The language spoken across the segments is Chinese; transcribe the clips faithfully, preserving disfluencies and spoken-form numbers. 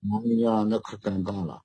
哎呀，那可尴尬了。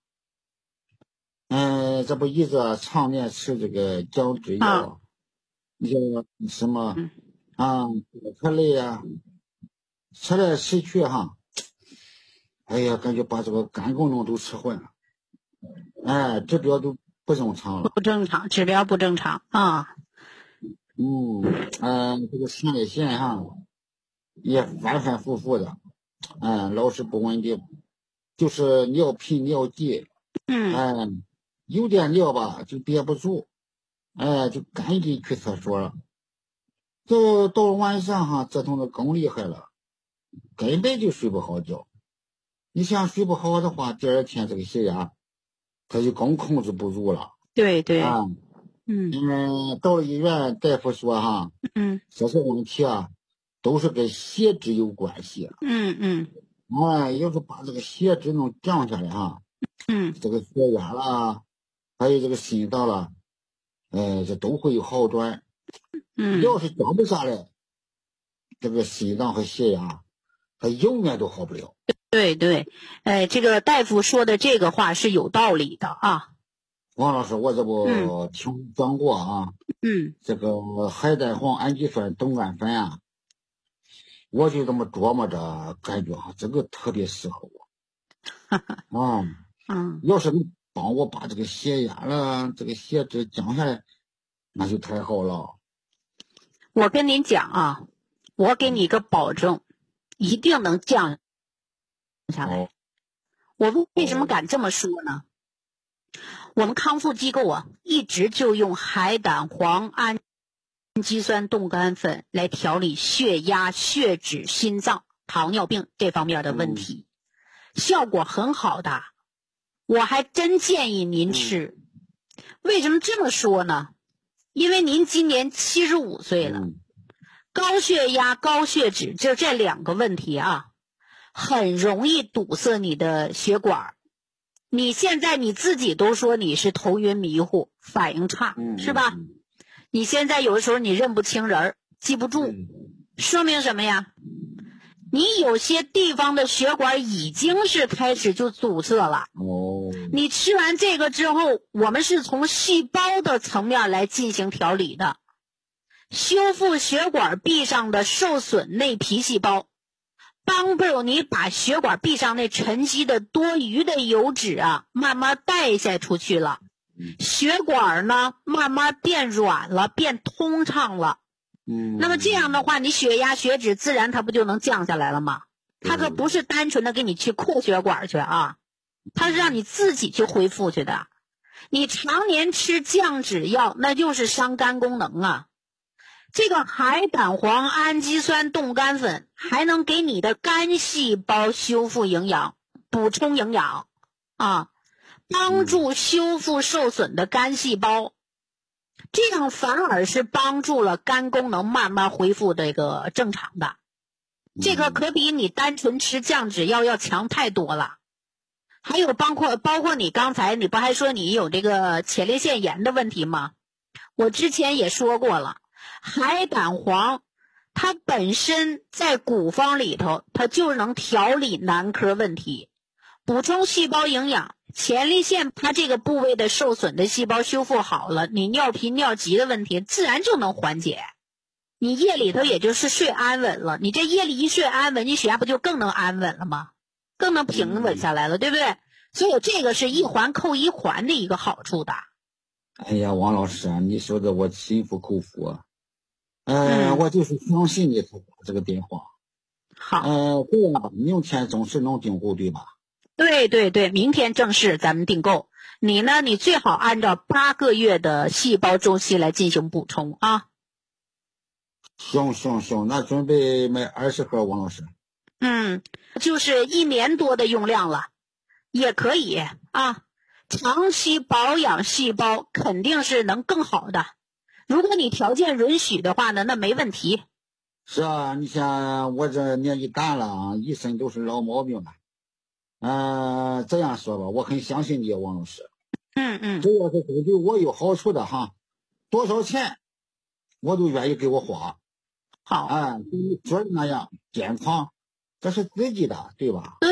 嗯，这不一直常年吃这个降脂药啊，你像什么嗯啊，可类呀，吃来吃去哈，哎呀，感觉把这个肝功能都吃坏了，哎，指标都不正常了。 不正常，指标不正常啊。 嗯嗯，这个前列腺哈也反反复复的，嗯，老是不稳定，就是尿频尿急， 嗯嗯，有点尿吧就憋不住，哎，就赶紧去厕所了。就到了晚上哈，折腾的更厉害了，根本就睡不好觉。你想睡不好的话，第二天这个血压他就更控制不住了对对， 啊。 嗯嗯，到了医院，大夫说哈， 嗯这些问题啊，都是跟血脂有关系。 嗯嗯哎，要是把这个血脂能降下来哈， 嗯这个血压啦，还有这个心脏啦，哎，这都会有好转。 嗯， 要是降不下来，这个心脏和血压，它永远都好不了。 对对，哎，这个大夫说的这个话是有道理的啊。 王老师，我这嗯不听讲过啊， 嗯这个海带黄氨基酸冻干粉啊，我就这么琢磨着，感觉哈，这个特别适合我啊。 嗯， 要是能帮我把这个血压了，这个血脂降下来，那就太好了。 我跟您讲啊，我给你一个保证，一定能降下来。 哦我为什么哦， 敢这么说呢？我们康复机构啊，一直就用海胆黄氨基酸冻干粉来调理血压、血脂、心脏、糖尿病这方面的问题，效果很好的。我还真建议您吃。为什么这么说呢？因为您今年七十五岁了， 嗯高血压、高血脂就这两个问题啊，很容易堵塞你的血管。你现在你自己都说你是头晕迷糊，反应差， 嗯， 是吧？你现在有的时候你认不清人，记不住， 嗯说明什么呀？你有些地方的血管已经是开始就阻塞了。 哦， 你吃完这个之后，我们是从细胞的层面来进行调理的，修复血管壁上的受损内皮细胞，帮助你把血管壁上那沉积的多余的油脂啊，慢慢代谢出去了。血管呢，慢慢变软了，变通畅了。 嗯， 那么这样的话，你血压、血脂自然它不就能降下来了吗？它可不是单纯的给你去扩血管去啊，它是让你自己去恢复去的。你常年吃降脂药，那就是伤肝功能啊。这个海胆黄氨基酸冻干粉还能给你的肝细胞修复营养，补充营养啊，帮助修复受损的肝细胞，这样反而是帮助了肝功能慢慢恢复这个正常的。这个可比你单纯吃降脂药要强太多了。还有包括包括你刚才你不还说你有这个前列腺炎的问题吗？我之前也说过了，海胆黄它本身在古方里头，它就能调理男科问题，补充细胞营养。前列腺它这个部位的受损的细胞修复好了，你尿频尿急的问题自然就能缓解。你夜里头也就是睡安稳了，你这夜里一睡安稳，你血压不就更能安稳了吗？更能平稳下来了，对不对？所以这个是一环扣一环的一个好处的。 哎呀，王老师啊，你说的我心服口服啊。嗯、 嗯我就是相信你才打这个电话。 好， 嗯，对呀，明天正式能订购对吧？ 对对对，明天正式咱们订购。你呢，你最好按照八个月的细胞周期来进行补充啊。 行行行，那准备买二十盒，王老师。 嗯，就是一年多的用量了，也可以啊。长期保养细胞肯定是能更好的，如果你条件允许的话呢，那没问题。 是啊，你像我这年纪大了啊，一身都是老毛病了。嗯、这样说吧，我很相信你，王老师。 嗯嗯， 只要是对对我有好处的哈，多少钱我都愿意给我花。 好， 哎，跟你说的那样，健康这是自己的，对吧？ 对